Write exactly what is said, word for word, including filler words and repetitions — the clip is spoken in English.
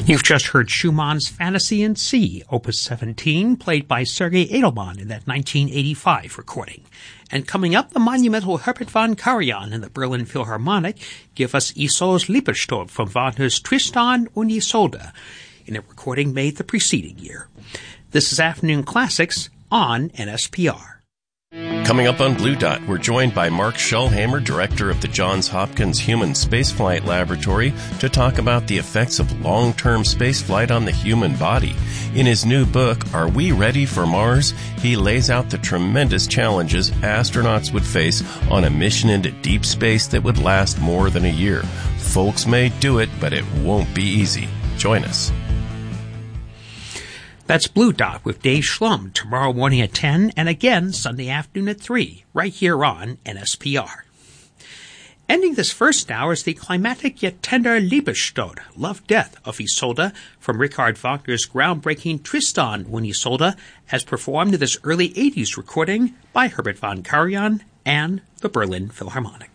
You've just heard Schumann's Fantasy in C, Opus seventeen, played by Sergei Edelman in that nineteen eighty-five recording. And coming up, the monumental Herbert von Karajan and the Berlin Philharmonic give us Isolde's Liebestod from Wagner's Tristan und Isolde, in a recording made the preceding year. This is Afternoon Classics on N S P R. Coming up on Blue Dot, we're joined by Mark Schulhamer, director of the Johns Hopkins Human Spaceflight Laboratory, to talk about the effects of long-term spaceflight on the human body. In his new book, Are We Ready for Mars?, he lays out the tremendous challenges astronauts would face on a mission into deep space that would last more than a year. Folks may do it, but it won't be easy. Join us. That's Blue Dot with Dave Schlum tomorrow morning at ten and again Sunday afternoon at three, right here on N S P R. Ending this first hour is the climatic yet tender Liebestod, Love-Death of Isolde, from Richard Wagner's groundbreaking Tristan und Isolde, as performed in this early eighties recording by Herbert von Karajan and the Berlin Philharmonic.